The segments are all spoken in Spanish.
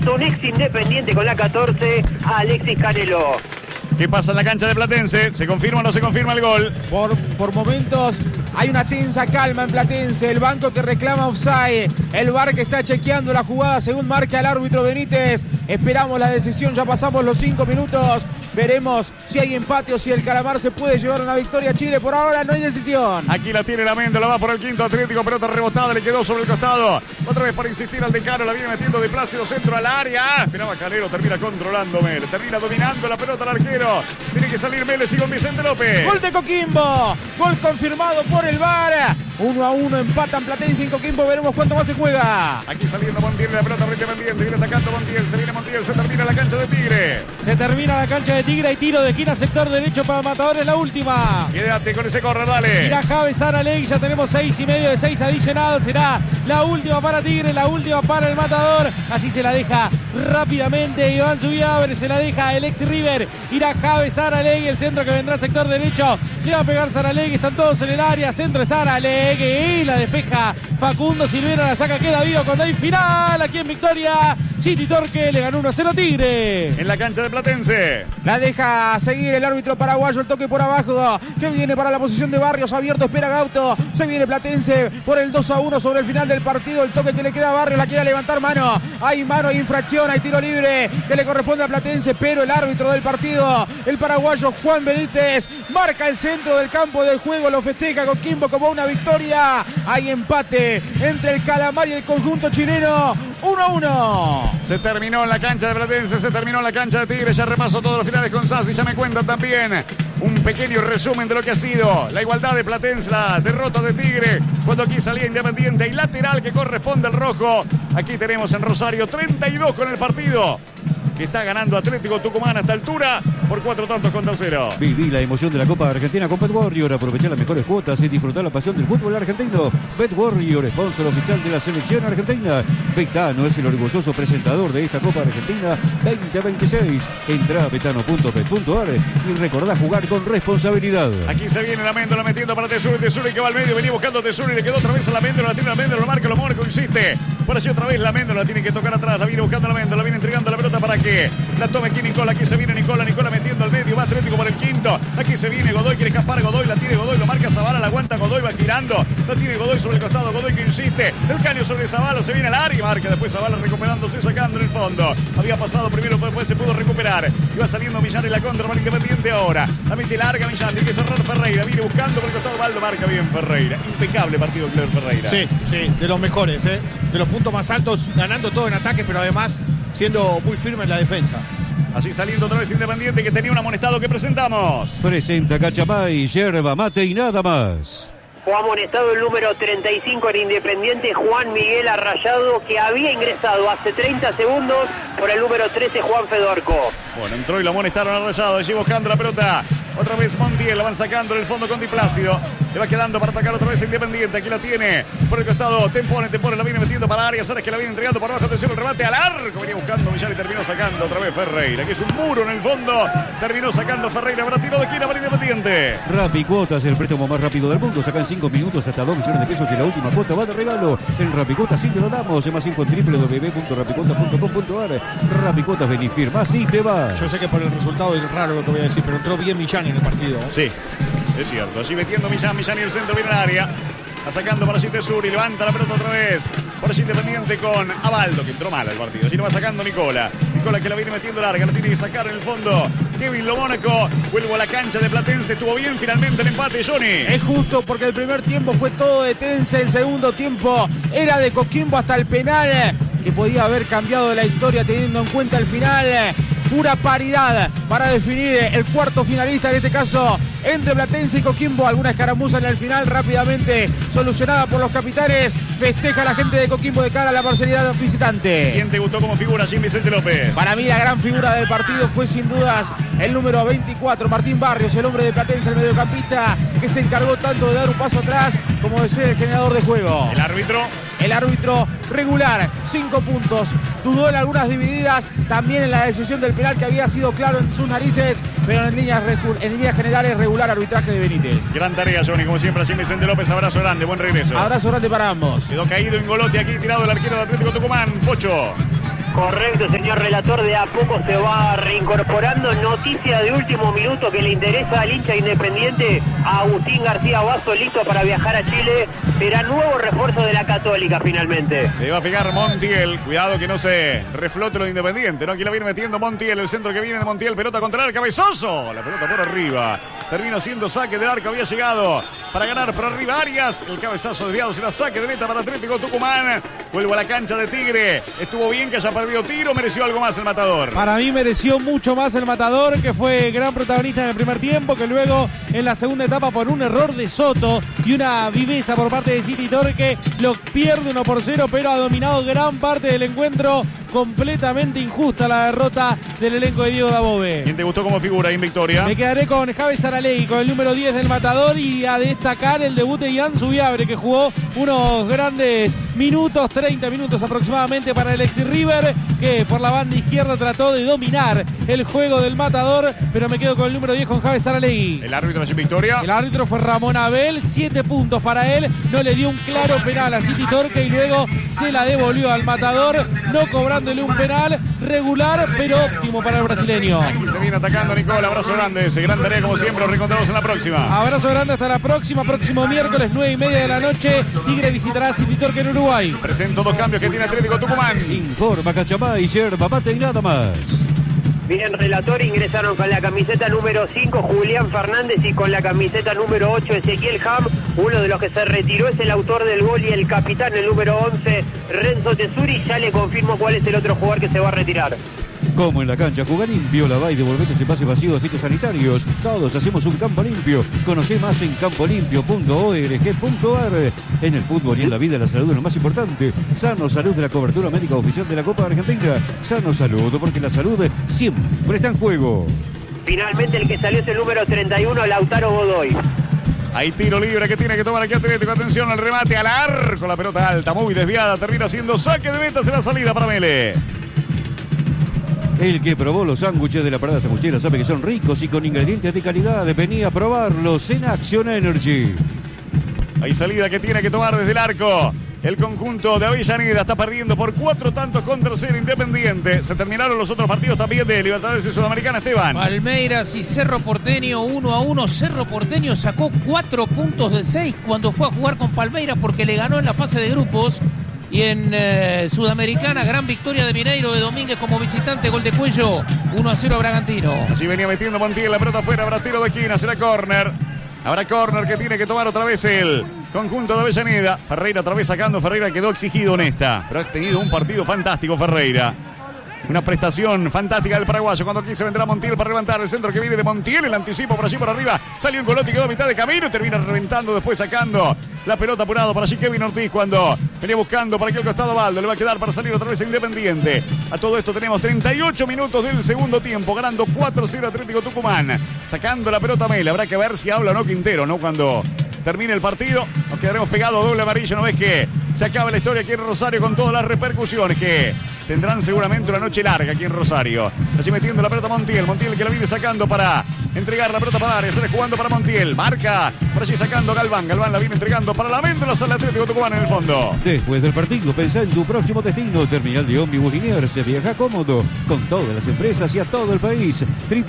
un ex Independiente con la 14, Alexis Canelo. ¿Qué pasa en la cancha de Platense? ¿Se confirma o no se confirma el gol? Por momentos hay una tensa calma en Platense. El banco que reclama offside. El VAR que está chequeando la jugada según marca el árbitro Benítez. Esperamos la decisión. Ya pasamos los 5 minutos. Veremos si hay empate o si el Calamar se puede llevar una victoria a Chile. Por ahora no hay decisión. Aquí la tiene la Méndola, va por el quinto Atlético, pelota rebotada, le quedó sobre el costado. Otra vez para insistir al decano, la viene metiendo de Plácido, centro al área. Esperaba Canelo, termina controlando Mélez, termina dominando la pelota al arquero. Tiene que salir Mélez y con Vicente López. Gol de Coquimbo, gol confirmado por el VAR. 1-1, empatan Platense y Coquimbo. Veremos cuánto más se juega. Aquí saliendo Montiel, la pelota frente a Pendiente, viene atacando Montiel, se viene Montiel, se termina la cancha de Tigre. Se termina la cancha de Tigre y tiro de esquina, sector derecho para Matadores, la última. Quédate con ese correr, dale. Irá Javes Saralegui, ya tenemos 6,5 de 6 adicionados. Será la última para Tigre, la última para el Matador. Allí se la deja rápidamente Iván Zubiabre, se la deja el ex River. Irá Javes Saralegui, el centro que vendrá sector derecho. Le va a pegar Saralegui, están todos en el área. Centro de Saralegui y la despeja Facundo Silvera, la saca, queda vivo cuando hay final. Aquí en Victoria, City Torque le ganó 1-0 Tigre. En la cancha de Platense. La deja seguir el árbitro paraguayo, el toque por abajo, que viene para la posición de Barrios, abierto, espera Gauto, se viene Platense por el 2-1 sobre el final del partido, el toque que le queda a Barrios, la quiere levantar mano, hay infracción, hay tiro libre que le corresponde a Platense, pero el árbitro del partido, el paraguayo Juan Benítez, marca el centro del campo de juego, lo festeja Coquimbo como una victoria, hay empate entre el Calamar y el conjunto chileno, 1-1. Se terminó en la cancha de Platense, se terminó en la cancha de Tigre, ya repaso todos los finales con Sassi, ya me cuentan también un pequeño resumen de lo que ha sido la igualdad de Platense, la derrota de Tigre, cuando aquí salía Independiente y lateral que corresponde al rojo. Aquí tenemos en Rosario 32 con el partido, que está ganando Atlético Tucumán a esta altura por 4-0. Viví la emoción de la Copa Argentina con Bet Warrior. Aprovechar las mejores cuotas y disfrutar la pasión del fútbol argentino. Bet Warrior, sponsor oficial de la selección argentina. Betano es el orgulloso presentador de esta Copa Argentina 2026. Entra a betano.bet.ar y recordá jugar con responsabilidad. Aquí se viene la Méndola metiendo para Tesuri que va al medio, venía buscando Tesuri, le quedó otra vez a la Méndola, la tiene la Méndola, lo marca, lo marca, insiste. Por así otra vez la Méndola tiene que tocar atrás, la viene buscando la Méndola, viene entregando la pelota para que la tome aquí Nicola, aquí se viene Nicola metiendo al medio, va Atlético por el quinto, aquí se viene Godoy, quiere escapar Godoy, la tiene Godoy, lo marca Zavala, la aguanta Godoy, va girando, la tiene Godoy sobre el costado, Godoy que insiste, el caño sobre Zavala, se viene al área y marca después Zavala recuperándose, sacando en el fondo, había pasado primero, después se pudo recuperar, y va saliendo Millán en la contra para Independiente ahora, la mete larga Millán, tiene que cerrar Ferreira, viene buscando por el costado, Baldo marca bien Ferreira, impecable partido de Cleber Ferreira. Sí, de los mejores, de los puntos más altos, ganando todo en ataque, pero además siendo muy firme en la defensa. Así saliendo otra vez Independiente, que tenía un amonestado que presentamos. Presenta Cachamay, yerba mate y nada más. Fue amonestado el número 35 en Independiente, Juan Miguel Arrayado, que había ingresado hace 30 segundos por el número 13, Juan Fedorco. Bueno, entró y lo amonestaron a Arrayado, allí buscando la pelota. Otra vez Montiel, la van sacando en el fondo con Di Plácido. Le va quedando para atacar otra vez Independiente. Aquí la tiene por el costado. Tempone la viene metiendo para Arias. Ahora es que la viene entregando para abajo. Atención, el remate al arco. Venía buscando Millán y terminó sacando otra vez Ferreira. Aquí es un muro en el fondo. Terminó sacando Ferreira para tiro de esquina para Independiente. Rapi Cuotas, el préstamo más rápido del mundo. Sacan 5 minutos hasta 2 millones de pesos y la última cuota va de regalo. En Rapi Cuotas sí te lo damos. Más info en www.rapicuotas.com.ar. Rapi Cuotas, ven y firma, sí te va. Yo sé que por el resultado es raro lo que voy a decir, pero entró bien Millán en el partido. Sí, es cierto. Allí metiendo Millán y el centro viene al área. La sacando para Tesuri, levanta la pelota otra vez. Por allí Independiente con Abaldo, que entró mal al partido. Allí lo va sacando Nicola que la viene metiendo larga, la tiene que sacar en el fondo Kevin Lomónaco. Vuelvo a la cancha de Platense, estuvo bien finalmente el empate, Johnny. Es justo porque el primer tiempo fue todo de Tense, el segundo tiempo era de Coquimbo hasta el penal, que podía haber cambiado la historia teniendo en cuenta el final. Pura paridad para definir el cuarto finalista, en este caso entre Platense y Coquimbo. Alguna escaramuza en el final rápidamente solucionada por los capitanes. Festeja la gente de Coquimbo de cara a la parcialidad visitante. ¿Quién te gustó como figura, Jim Vicente López? Para mí la gran figura del partido fue sin dudas el número 24, Martín Barrios, el hombre de Platense, el mediocampista que se encargó tanto de dar un paso atrás como de ser el generador de juego. El árbitro regular, 5 puntos. Dudó en algunas divididas, también en la decisión del penal que había sido claro en sus narices, pero en líneas generales regular arbitraje de Benítez. Gran tarea, Johnny, como siempre, así Vicente López. Abrazo grande, buen regreso. Abrazo grande para ambos. Quedó caído en Golote aquí, tirado el arquero de Atlético Tucumán, Pocho. Correcto, señor relator, de a poco se va reincorporando. Noticia de último minuto que le interesa al hincha Independiente, a Agustín García Basso, listo para viajar a Chile. Será nuevo refuerzo de la Católica finalmente. Le va a pegar Montiel, cuidado que no se reflote lo de Independiente, ¿no? Aquí la viene metiendo Montiel, el centro que viene de Montiel, pelota contra el cabezoso, la pelota por arriba. Termina siendo saque del arco, había llegado para ganar por arriba Arias. El cabezazo desviado será saque de meta para Atlético Tucumán. Vuelvo a la cancha de Tigre. Estuvo bien que haya perdido tiro, mereció algo más el Matador. Para mí mereció mucho más el Matador, que fue gran protagonista en el primer tiempo, que luego en la segunda etapa por un error de Soto y una viveza por parte de City Torque lo pierde 1-0, pero ha dominado gran parte del encuentro. Completamente injusta la derrota del elenco de Diego Dabove. ¿Quién te gustó como figura ahí en Victoria? Me quedaré con Javi Saralegui, con el número 10 del Matador, y a destacar el debut de Ian Zubiabre, que jugó unos grandes minutos, 30 minutos aproximadamente para el ex River, que por la banda izquierda trató de dominar el juego del Matador, pero me quedo con el número 10, con Javi Saralegui. ¿El árbitro allí en Victoria? El árbitro fue Ramón Abel, 7 puntos para él, no le dio un claro penal a City Torque y luego se la devolvió al Matador, no cobrándole un penal, regular pero óptimo para el brasileño. Aquí se viene atacando Nicola, abrazo grande, ese gran tarea como siempre, nos reencontramos en la próxima. Abrazo grande, hasta la próxima, próximo miércoles 9:30 de la noche, Tigre visitará a City Torque en Uruguay. Presento 2 cambios que tiene Atlético Tucumán. Informa Cachamay, yerba mate y nada más. Bien, relator, ingresaron con la camiseta número 5 Julián Fernández y con la camiseta número 8 Ezequiel Ham. Uno de los que se retiró es el autor del gol y el capitán, el número 11 Renzo Tesuri. Ya le confirmo cuál es el otro jugador que se va a retirar. Como en la cancha, juega limpio, lava y devolvete ese pase vacío de fitosanitarios. Todos hacemos un campo limpio. Conoce más en campolimpio.org.ar. En el fútbol y en la vida la salud es lo más importante. Sano Salud, de la cobertura médica oficial de la Copa Argentina. Sano Salud, porque la salud siempre está en juego. Finalmente el que salió es el número 31, Lautaro Godoy. Hay tiro libre que tiene que tomar aquí Atlético. Atención al remate al arco. La pelota alta, muy desviada. Termina siendo saque de meta. Será salida para Mele. El que probó los sándwiches de la parada sanguchera sabe que son ricos y con ingredientes de calidad. Venía a probarlos en Action Energy. Hay salida que tiene que tomar desde el arco. El conjunto de Avellaneda está perdiendo por 4 tantos contra 0 Independiente. Se terminaron los otros partidos también de Libertadores y Sudamericana, Esteban. Palmeiras y Cerro Porteño 1-1. Cerro Porteño sacó 4 puntos de 6 cuando fue a jugar con Palmeiras porque le ganó en la fase de grupos. Y en Sudamericana, gran victoria de Mineiro de Domínguez como visitante, gol de Cuello, 1-0 a Bragantino. Así venía metiendo Montiel, la pelota afuera, habrá tiro de esquina, será córner. Habrá córner que tiene que tomar otra vez el conjunto de Avellaneda. Ferreira otra vez sacando, Ferreira quedó exigido en esta, pero ha tenido un partido fantástico Ferreira. Una prestación fantástica del paraguayo. Cuando aquí se vendrá Montiel para levantar el centro que viene de Montiel. El anticipo por allí por arriba. Salió un Golotti, quedó a mitad de camino y termina reventando después sacando la pelota apurado para allí Kevin Ortiz cuando venía buscando para aquel costado Baldo. Le va a quedar para salir otra vez Independiente. A todo esto tenemos 38 minutos del segundo tiempo. Ganando 4-0 Atlético Tucumán. Sacando la pelota a Mele. Habrá que ver si habla o no Quintero, ¿no? Cuando termine el partido. Nos quedaremos pegados doble amarillo. ¿No ves que se acaba la historia aquí en Rosario con todas las repercusiones que tendrán seguramente una noche larga aquí en Rosario? Así metiendo la pelota Montiel. Montiel que la viene sacando para entregar la pelota para área. Sale jugando para Montiel. Marca por allí sacando Galván. Galván la viene entregando para la Méndola. Sale Atlético Tucumán en el fondo. Después del partido, pensá en tu próximo destino. Terminal de ómnibus Liniers. Se viaja cómodo con todas las empresas y a todo el país.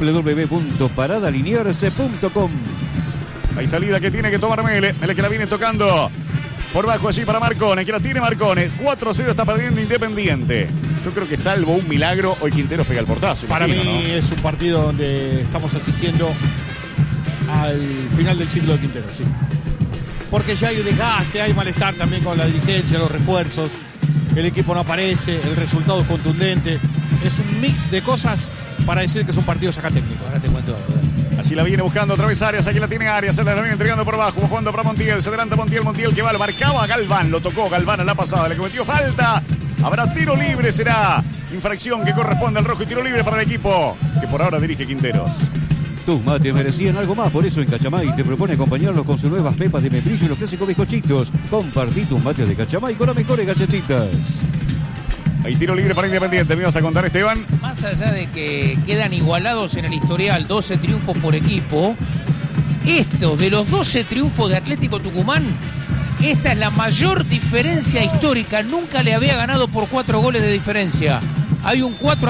www.paradaliniers.com. Hay salida que tiene que tomar Mele. Mele que la viene tocando por bajo allí para Marcone, que la tiene Marcone. 4-0 está perdiendo Independiente. Yo creo que salvo un milagro, hoy Quinteros pega el portazo. Para mí, ¿no? es un partido donde estamos asistiendo al final del ciclo de Quinteros, sí. Porque ya hay un desgaste, hay malestar también con la dirigencia, los refuerzos. El equipo no aparece, el resultado es contundente. Es un mix de cosas para decir que es un partido saca técnico. Ahora te cuento algo. Así la viene buscando otra vez Arias. Aquí la tiene Arias. Se la viene entregando por abajo. Jugando para Montiel. Se adelanta Montiel. Montiel que va. Lo marcaba Galván. Lo tocó Galván a la pasada. Le cometió falta. Habrá tiro libre. Será infracción que corresponde al rojo y tiro libre para el equipo que por ahora dirige Quinteros. Tus mates merecían algo más, por eso en Cachamay te propone acompañarlos con sus nuevas pepas de membrillo y los clásicos bizcochitos. Compartí tus mates de Cachamay con las mejores galletitas. Hay tiro libre para Independiente. ¿Me ibas a contar, Esteban? Más allá de que quedan igualados en el historial, 12 triunfos por equipo, esto de los 12 triunfos de Atlético Tucumán, esta es la mayor diferencia histórica. Nunca le había ganado por 4 goles de diferencia. Hay un 4